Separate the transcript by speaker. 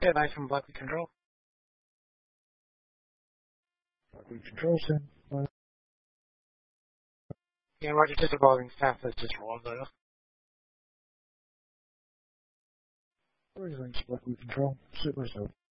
Speaker 1: Yeah, nice from Blackwood Control.
Speaker 2: Blackwood Control, stand by.
Speaker 1: Yeah, Roger, just evolving staff is just rolled though.
Speaker 2: Everything's Blackwood Control. Super so.